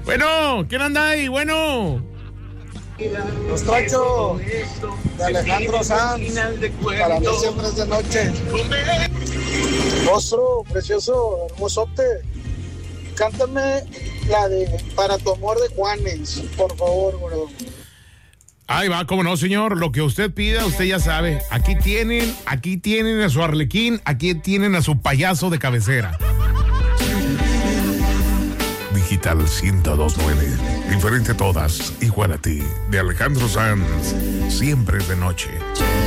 Bueno, ¿quién anda ahí? Bueno. Los Tocho de Alejandro Sanz. Para mí siempre es de noche. Monstruo, precioso, hermosote. Cántame la de Para tu amor de Juanes, por favor, bro. Ahí va, cómo no, señor. Lo que usted pida, usted ya sabe. Aquí tienen a su arlequín, aquí tienen a su payaso de cabecera. Digital 102.9. Diferente a todas, igual a ti. De Alejandro Sanz. Siempre es de noche.